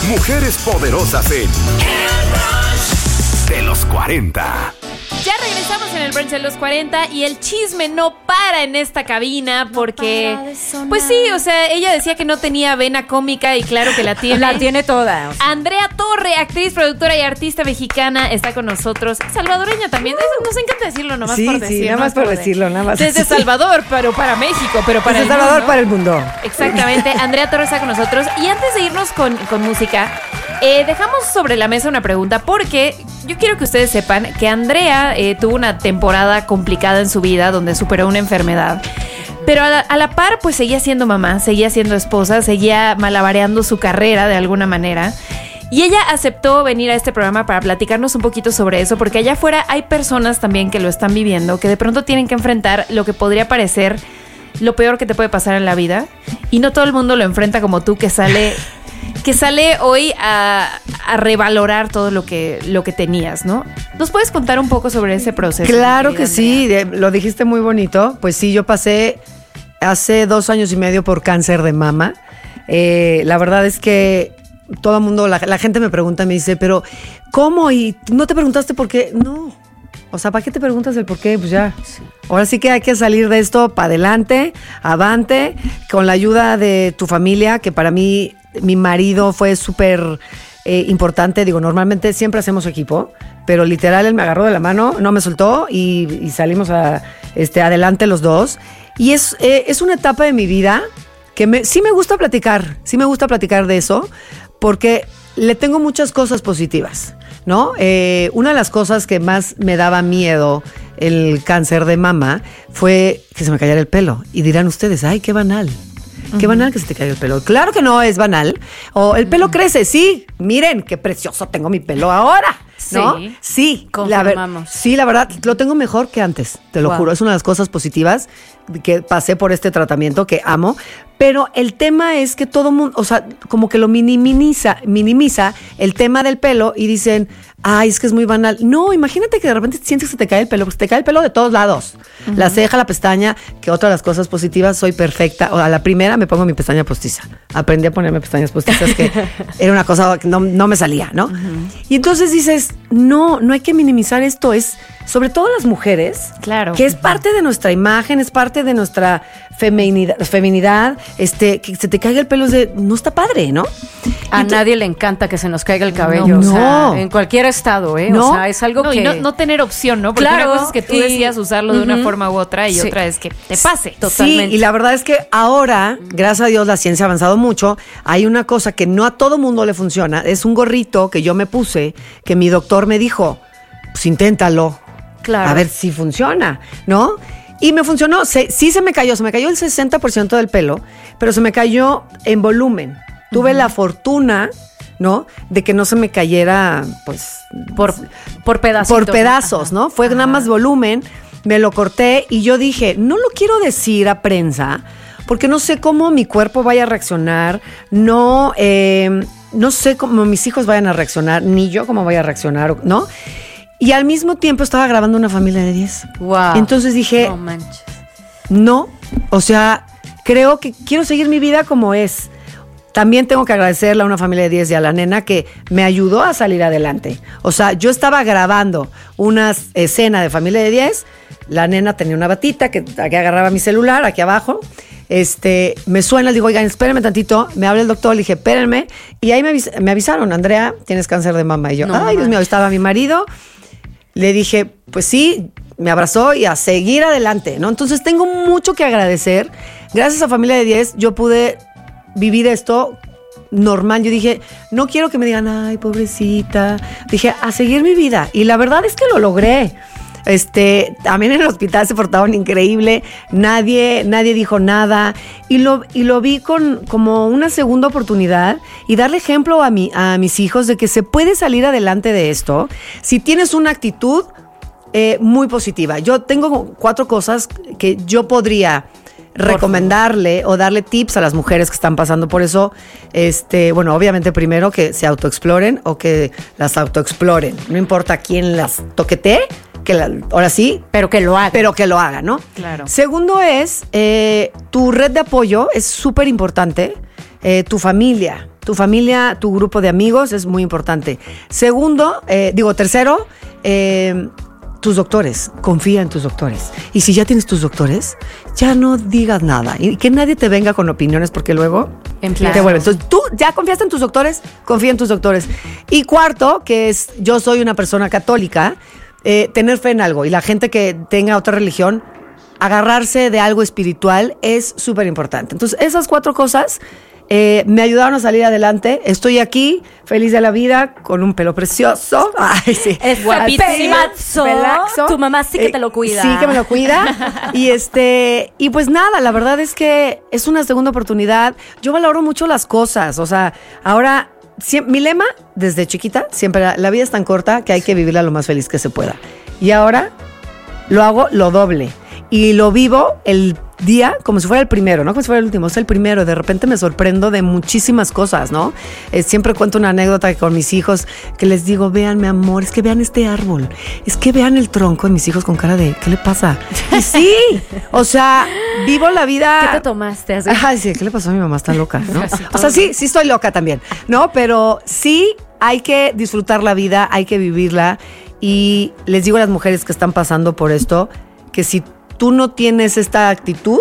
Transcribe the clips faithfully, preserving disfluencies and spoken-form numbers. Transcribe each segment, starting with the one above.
Mujeres poderosas en de los cuarenta. Ya regresamos en el brunch de los cuarenta y el chisme no para en esta cabina porque, no pues sí, o sea, ella decía que no tenía vena cómica y claro que la tiene. La tiene toda. O sea. Andrea Torre, actriz, productora y artista mexicana, está con nosotros. Salvadoreña también. Uh, Nos encanta decirlo nomás sí, por decirlo. Sí, nada más por de, decirlo, nada más. Desde Salvador, pero para México, pero para desde el Salvador mundo. para el mundo. Exactamente. Andrea Torre está con nosotros. Y antes de irnos con, con música, eh, dejamos sobre la mesa una pregunta porque yo quiero que ustedes sepan que Andrea eh, tuvo una temporada complicada en su vida donde superó una enfermedad. Pero a la, a la par, pues seguía siendo mamá, seguía siendo esposa, seguía malabareando su carrera de alguna manera. Y ella aceptó venir a este programa para platicarnos un poquito sobre eso, porque allá afuera hay personas también que lo están viviendo, que de pronto tienen que enfrentar lo que podría parecer lo peor que te puede pasar en la vida. Y no todo el mundo lo enfrenta como tú, que sale... que sale hoy a, a revalorar todo lo que, lo que tenías, ¿no? ¿Nos puedes contar un poco sobre ese proceso? Claro que sí, de, lo dijiste muy bonito. Pues sí, yo pasé hace dos años y medio por cáncer de mama. Eh, la verdad es que todo el mundo, la, la gente me pregunta, me dice, pero ¿cómo? ¿Y no te preguntaste por qué? No. O sea, ¿para qué te preguntas el por qué? Pues ya. Ahora sí que hay que salir de esto para adelante, avante, con la ayuda de tu familia, que para mí... Mi marido fue súper eh, importante. Digo, normalmente siempre hacemos equipo, pero literal él me agarró de la mano, no me soltó y, y salimos a, este, adelante los dos. Y es, eh, es una etapa de mi vida que me, sí me gusta platicar, sí me gusta platicar de eso, porque le tengo muchas cosas positivas, ¿no? Eh, una de las cosas que más me daba miedo el cáncer de mama fue que se me cayera el pelo. Y dirán ustedes, ay, qué banal. Qué banal que se te caiga el pelo. Claro que no es banal. O el pelo crece, sí. Miren, qué precioso tengo mi pelo ahora, ¿no? Sí. Sí. Confirmamos. La ver- sí, la verdad, lo tengo mejor que antes, te lo Wow. juro. Es una de las cosas positivas que pasé por este tratamiento que amo. Pero el tema es que todo mundo, o sea, como que lo minimiza, minimiza el tema del pelo y dicen, ay, es que es muy banal. No, imagínate que de repente sientes que se te cae el pelo, porque se te cae el pelo de todos lados. Uh-huh. La ceja, la pestaña, que otra de las cosas positivas, soy perfecta. O a la primera me pongo mi pestaña postiza. Aprendí a ponerme pestañas postizas, que era una cosa que no, no me salía, ¿no? Uh-huh. Y entonces dices, no, no hay que minimizar esto. Es, sobre todo las mujeres, claro, que es parte de nuestra imagen, es parte de nuestra feminidad, feminidad este, que se te caiga el pelo, es de, no está padre, ¿no? A Entonces, nadie le encanta que se nos caiga el cabello, no, o sea, no. en cualquier estado, ¿eh? No. O sea, es algo no, que... y no, no tener opción, ¿no? Porque Claro, una cosa es que tú y- decías usarlo de uh-huh. una forma u otra y Sí. otra es que te pase. Totalmente. Sí, y la verdad es que ahora, gracias a Dios, la ciencia ha avanzado mucho. Hay una cosa que no a todo mundo le funciona. Es un gorrito que yo me puse, que mi doctor me dijo, pues inténtalo. Claro. A ver si funciona, ¿no? Y me funcionó. Se, sí se me cayó. Se me cayó el sesenta por ciento del pelo, pero se me cayó en volumen. Tuve uh-huh. la fortuna, ¿no? De que no se me cayera, pues... Por, por pedacitos. Por pedazos, Ajá. ¿no? Fue Ajá. nada más volumen. Me lo corté y yo dije, no lo quiero decir a prensa porque no sé cómo mi cuerpo vaya a reaccionar. No, eh, no sé cómo mis hijos vayan a reaccionar, ni yo cómo vaya a reaccionar, ¿no? Y al mismo tiempo estaba grabando una familia de diez. Wow. Entonces dije, no manches. No, o sea, creo que quiero seguir mi vida como es. También tengo que agradecerle a una familia de diez y a la nena que me ayudó a salir adelante. O sea, yo estaba grabando una escena de familia de diez, la nena tenía una batita que aquí agarraba mi celular, aquí abajo. Este, me suena, le digo, oigan, espérenme tantito, me habla el doctor, le dije, espérenme, y ahí me, avis- me avisaron, Andrea, tienes cáncer de mama. Y yo, No, ay, Dios mío, estaba mi marido. Le dije, pues sí, me abrazó y a seguir adelante, ¿no? Entonces tengo mucho que agradecer. Gracias a Familia de diez, yo pude vivir esto normal. Yo dije, no quiero que me digan, ay, pobrecita. Dije, a seguir mi vida. Y la verdad es que lo logré. Este, también en el hospital se portaron increíble. Nadie, nadie dijo nada. Y lo, y lo vi con, como una segunda oportunidad y darle ejemplo a, mi, a mis hijos de que se puede salir adelante de esto si tienes una actitud eh, muy positiva. Yo tengo cuatro cosas que yo podría recomendarle o darle tips a las mujeres que están pasando por eso. Este, bueno, obviamente primero que se autoexploren o que las autoexploren. No importa quién las toquetee, que la, ahora sí, pero que lo haga. Pero que lo haga, ¿no? Claro. Segundo es, eh, tu red de apoyo es súper importante. Eh, tu familia, tu familia, tu grupo de amigos es muy importante. Segundo, eh, digo, tercero, eh, tus doctores. Confía en tus doctores. Y si ya tienes tus doctores, ya no digas nada. Y que nadie te venga con opiniones porque luego Claro. te vuelve. Entonces, tú ya confiaste en tus doctores, confía en tus doctores. Y cuarto, que es, yo soy una persona católica, eh, tener fe en algo. Y la gente que tenga otra religión, agarrarse de algo espiritual es súper importante. Entonces, esas cuatro cosas eh, me ayudaron a salir adelante. Estoy aquí, feliz de la vida, con un pelo precioso. Ay, sí. Es guapísimo. pelazo. Tu mamá sí que te lo cuida. Eh, sí que me lo cuida. y este, y pues nada, la verdad es que es una segunda oportunidad. Yo valoro mucho las cosas. O sea, ahora, siem- mi lema desde chiquita, siempre era, la vida es tan corta que hay que vivirla lo más feliz que se pueda. Y ahora lo hago lo doble. Y lo vivo el día como si fuera el primero, no como si fuera el último, es el primero. De repente me sorprendo de muchísimas cosas, ¿no? Eh, siempre cuento una anécdota con mis hijos que les digo, vean, mi amor, es que vean este árbol, es que vean el tronco de mis hijos con cara de, ¿qué le pasa? Y sí, o sea, vivo la vida. ¿Qué te tomaste? Así? Ay, sí, ¿qué le pasó a mi mamá? Está loca, ¿no? O sea, sí, sí estoy loca también, ¿no? Pero sí hay que disfrutar la vida, hay que vivirla. Y les digo a las mujeres que están pasando por esto, que si tú no tienes esta actitud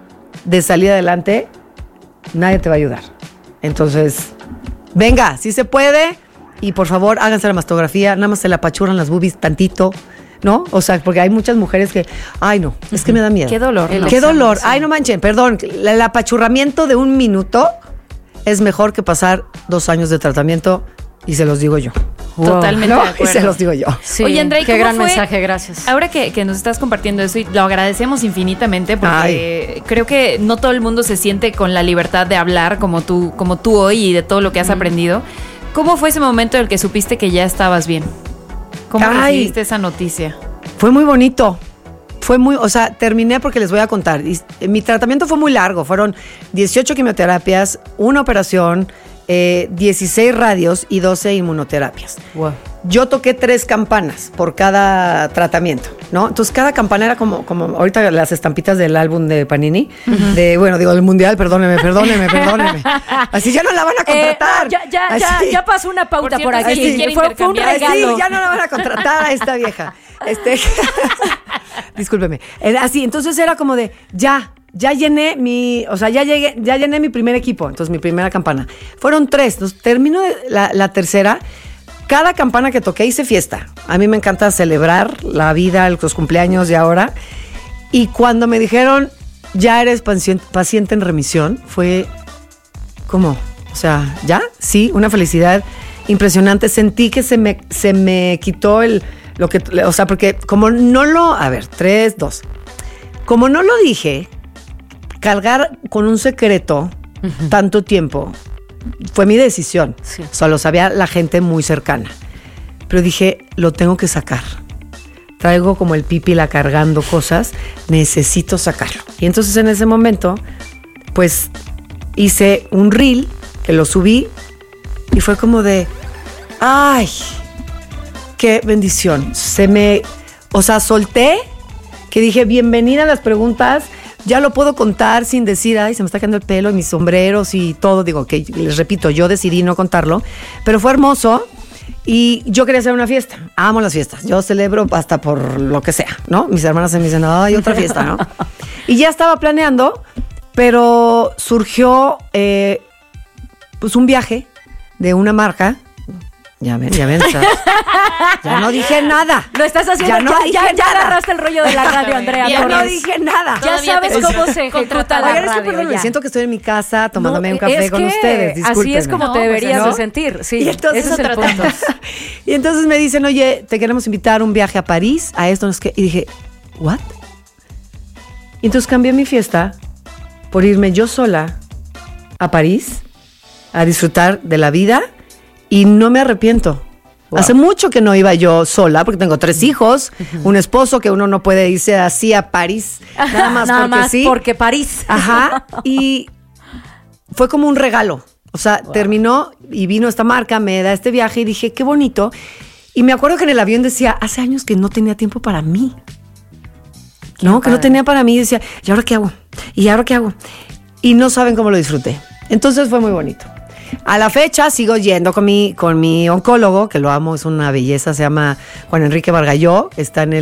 de salir adelante, nadie te va a ayudar. Entonces, venga, si se puede, y por favor, háganse la mastografía, nada más se la apachurran las boobies tantito, ¿no? O sea, porque hay muchas mujeres que, ay no, es que me da miedo. Qué dolor, Qué ¿no? dolor. Sí. Ay, no manchen, perdón, el, el apachurramiento de un minuto es mejor que pasar dos años de tratamiento, y se los digo yo. Totalmente ¿No? de acuerdo. Y se los digo yo. Sí, Oye, Andrea, ¿y qué cómo gran fue? mensaje, gracias. Ahora que, que nos estás compartiendo eso, y lo agradecemos infinitamente porque Ay. creo que no todo el mundo se siente con la libertad de hablar como tú, como tú hoy y de todo lo que has aprendido. ¿Cómo fue ese momento en el que supiste que ya estabas bien? ¿Cómo Ay. recibiste esa noticia? Fue muy bonito. Fue muy, o sea, terminé porque les voy a contar. Y, eh, mi tratamiento fue muy largo. Fueron dieciocho quimioterapias, una operación, eh, dieciséis radios y doce inmunoterapias. Wow. Yo toqué tres campanas por cada tratamiento, ¿no? Entonces, cada campana era como, como ahorita las estampitas del álbum de Panini, de, bueno, digo, del Mundial, perdóneme, perdóneme, perdóneme. Así ya no la van a contratar. Eh, ya, ya, ya, Así. ya pasó una pauta Por por, cierto, aquí. si quiere Fue, fue un intercambiar. regalo. Sí, ya no la van a contratar a esta vieja. Este, discúlpeme. Era así, entonces era como de, ya, ya llené mi, o sea, ya llegué, ya llené mi primer equipo, entonces mi primera campana. Fueron tres, entonces termino la, la tercera. Cada campana que toqué hice fiesta. A mí me encanta celebrar la vida, los cumpleaños de ahora. Y cuando me dijeron, ya eres paciente, paciente en remisión, fue como, o sea, ¿ya? Sí, una felicidad impresionante. Sentí que se me, se me quitó el, lo que, o sea, porque como no lo, a ver, tres, dos. Como no lo dije, cargar con un secreto uh-huh. tanto tiempo fue mi decisión. Sí. O sea, lo sabía la gente muy cercana. Pero dije, lo tengo que sacar. Traigo como el pipila cargando cosas, necesito sacarlo. Y entonces en ese momento, pues hice un reel que lo subí y fue como de, ¡ay! ¡Qué bendición! Se me, o sea, solté, que dije, bienvenida a las preguntas. Ya lo puedo contar sin decir, ay, se me está cayendo el pelo y mis sombreros y todo. Digo, que les repito, yo decidí no contarlo, pero fue hermoso y yo quería hacer una fiesta. Amo las fiestas. Yo celebro hasta por lo que sea, ¿no? Mis hermanas se me dicen, ay, otra fiesta, ¿no? Y ya estaba planeando, pero surgió eh, pues un viaje de una marca. Ya ven, ya ven. O sea, ya no dije nada. Lo estás haciendo, ya, no ya, dije ya, ya nada. agarraste el rollo de la radio, Andrea. Ya Torres. no dije nada. Ya Todavía sabes te- cómo se ejecuta la Oigan, es que radio. perdón, me ya. siento que estoy en mi casa tomándome No, un café es con que ustedes. Discúlpenme. así es como No, te pues, deberías ¿no? de sentir. Sí, Y entonces ese es el tratamos. punto. Y entonces me dicen, oye, te queremos invitar a un viaje a París, a esto, no sé qué. Y dije, ¿what? Y entonces cambié mi fiesta por irme yo sola a París a disfrutar de la vida y no me arrepiento. Wow. Hace mucho que no iba yo sola, porque tengo tres hijos, uh-huh. un esposo, que uno no puede irse así a París, nada más Nada porque más sí. porque París. Ajá, y fue como un regalo. O sea, wow. terminó y vino esta marca, me da este viaje y dije, qué bonito. Y me acuerdo que en el avión decía, hace años que no tenía tiempo para mí. Qué no, padre. Que no tenía para mí. Y decía, ¿y ahora qué hago? ¿Y ahora qué hago? Y no saben cómo lo disfruté. Entonces fue muy bonito. A la fecha sigo yendo con mi, con mi oncólogo, que lo amo, es una belleza, se llama Juan Enrique Vargalló, está en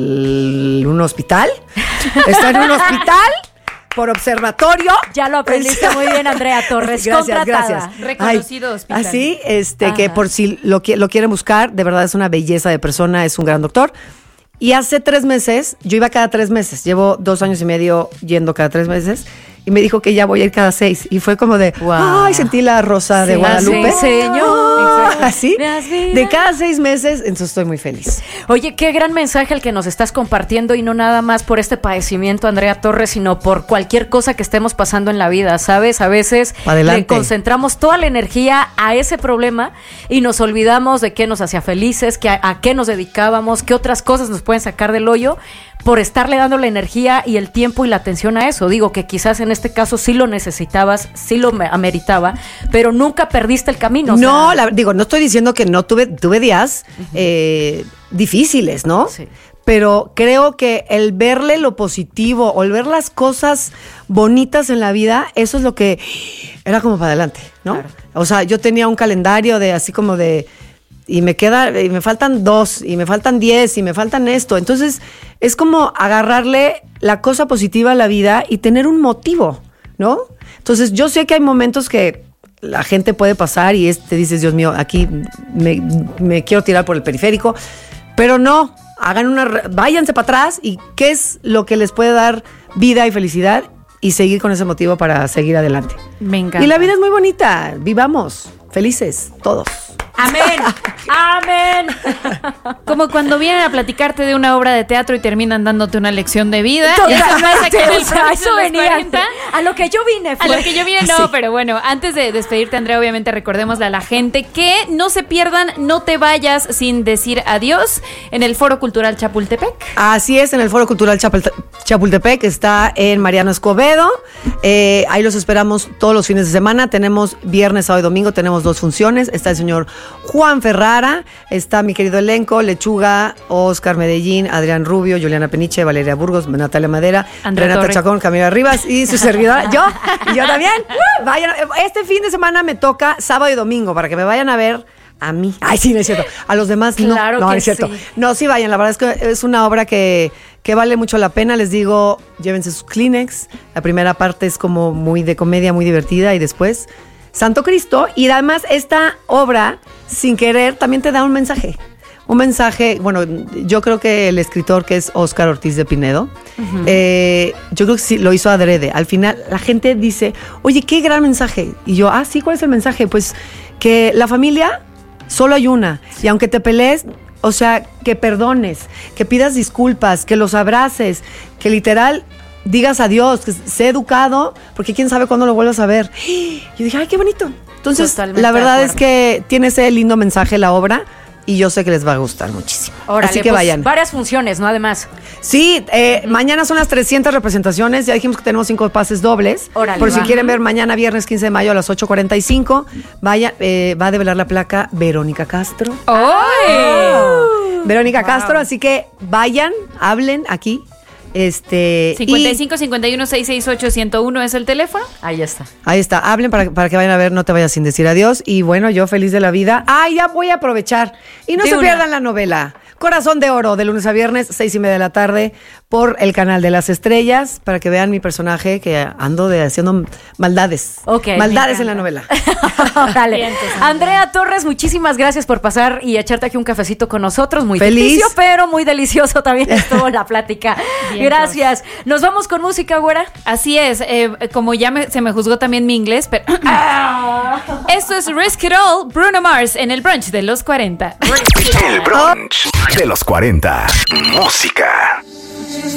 el, un hospital, está en un hospital por observatorio. Ya lo aprendiste muy bien, Andrea Torres. Gracias, contratada. gracias. Reconocido Ay, hospital. Así, este, Ajá. que por si lo, qui- lo quieren buscar, de verdad es una belleza de persona, es un gran doctor. Y hace tres meses, yo iba cada tres meses, llevo dos años y medio yendo cada tres meses, y me dijo que ya voy a ir cada seis. Y fue como de, Wow. ay, sentí la rosa de Sí, Guadalupe. sí, señor. Ah, así, Me has vida. de cada seis meses, entonces estoy muy feliz. Oye, qué gran mensaje el que nos estás compartiendo y no nada más por este padecimiento, Andrea Torres, sino por cualquier cosa que estemos pasando en la vida, ¿sabes? A veces Adelante. le concentramos toda la energía a ese problema y nos olvidamos de qué nos hacía felices, que a, a qué nos dedicábamos, qué otras cosas nos pueden sacar del hoyo por estarle dando la energía y el tiempo y la atención a eso. Digo que quizás en este caso sí lo necesitabas, sí lo me- ameritaba, pero nunca perdiste el camino. o No, sea, la- digo, no estoy diciendo que no tuve, tuve días eh, difíciles, ¿no? Sí. Pero creo que el verle lo positivo o el ver las cosas bonitas en la vida, eso es lo que era como para adelante, ¿no? Claro. O sea, yo tenía un calendario de así como de y me queda y me faltan dos y me faltan diez y me faltan esto. Entonces, es como agarrarle la cosa positiva a la vida y tener un motivo, ¿no? Entonces, yo sé que hay momentos que la gente puede pasar y es, te dices, Dios mío, aquí me, me quiero tirar por el periférico, pero no, hagan una, re- váyanse para atrás y qué es lo que les puede dar vida y felicidad y seguir con ese motivo para seguir adelante. Me encanta. Y la vida es muy bonita, vivamos, felices, todos. Amén, amén. Como cuando vienen a platicarte de una obra de teatro y terminan dándote una lección de vida. Totalmente, Eso pasa aquí en el o sea, Brunch eso de los venía. cuarenta. A lo que yo vine A fue. lo que yo vine, no, Sí. pero bueno, antes de despedirte, Andrea, obviamente recordémosle a la gente que no se pierdan, no te vayas sin decir adiós en el Foro Cultural Chapultepec. Así es, en el Foro Cultural Chapul- Chapultepec, está en Mariano Escobedo. Eh, ahí los esperamos todos los fines de semana. Tenemos viernes, sábado y domingo, tenemos dos funciones. Está el señor Juan Ferrara, está mi querido elenco, Lechuga, Oscar Medellín, Adrián Rubio, Juliana Peniche, Valeria Burgos, Natalia Madera, Andrea Renata Torres. Chacón, Camila Rivas y su servidora, yo, y yo también. Vayan, este fin de semana me toca sábado y domingo para que me vayan a ver. A mí. Ay, sí, no es cierto. A los demás no. Claro no, que no es cierto. sí. No, sí vayan. La verdad es que es una obra que, que vale mucho la pena. Les digo, llévense sus Kleenex. La primera parte es como muy de comedia, muy divertida. Y después, Santo Cristo. Y además, esta obra, sin querer, también te da un mensaje. Un mensaje, bueno, yo creo que el escritor, que es Óscar Ortiz de Pinedo, eh, yo creo que sí lo hizo adrede. Al final, la gente dice, oye, qué gran mensaje. Y yo, ah, sí, ¿cuál es el mensaje? Pues que la familia solo hay una. Y aunque te pelees, o sea, que perdones, que pidas disculpas, que los abraces, que literal digas adiós, que sé educado, porque quién sabe cuándo lo vuelvas a ver. Yo dije, ay, qué bonito. Entonces, Totalmente la verdad de es acuerdo. que tiene ese lindo mensaje la obra y yo sé que les va a gustar muchísimo. Órale, Así que pues, vayan. Varias funciones, ¿no? Además. Sí, eh, mañana son las trescientas representaciones. Ya dijimos que tenemos cinco pases dobles. Órale, Por si va. quieren ver mañana, viernes quince de mayo a las ocho cuarenta y cinco. Vaya, eh, va a develar la placa Verónica Castro. ¡Ay! Verónica Wow. Castro, así que vayan, hablen aquí. Este, cincuenta y y cinco, cincuenta y uno, seiscientos sesenta y ocho, ciento uno es el teléfono. Ahí está. ahí está, hablen para, para que vayan a ver, no te vayas sin decir adiós. Y bueno, yo feliz de la vida. Ah, ya voy a aprovechar. Y no De se una. pierdan la novela Corazón de Oro, de lunes a viernes, seis y media de la tarde, por el canal de las estrellas, para que vean mi personaje que ando de haciendo maldades. Ok, me Maldades en la encanta. novela. Órale. Vientos, Andrea. Andrea Torres, muchísimas gracias por pasar y echarte aquí un cafecito con nosotros. Muy Feliz. ficticio, pero muy delicioso también estuvo la plática. Vientos. Gracias. Nos vamos con música, güera. Así es, eh, como ya me- se me juzgó también mi inglés, pero esto es Risk It All, Bruno Mars en el brunch de los cuarenta. El brunch de los cuarenta. Música.